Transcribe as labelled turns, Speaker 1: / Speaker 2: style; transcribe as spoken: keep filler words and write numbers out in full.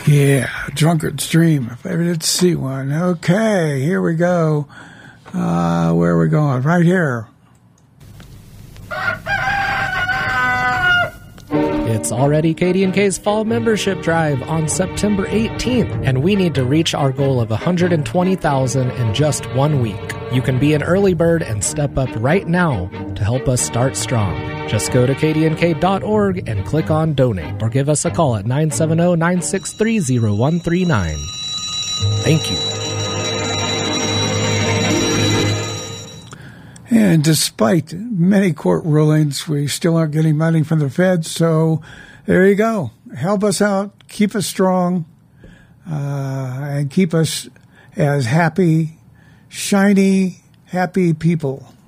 Speaker 1: Yeah, Drunkard's Dream. If I ever did see one. Okay, here we go. Uh, where are we going? Right here.
Speaker 2: It's already K D and K's Fall Membership Drive on September eighteenth, and we need to reach our goal of one hundred twenty thousand in just one week. You can be an early bird and step up right now to help us start strong. Just go to K D N K dot org and click on Donate, or give us a call at nine seven zero, nine six three, zero one three nine. Thank you.
Speaker 1: And despite many court rulings, we still aren't getting money from the feds. So there you go. Help us out. Keep us strong. Uh, and keep us as happy, shiny, happy people.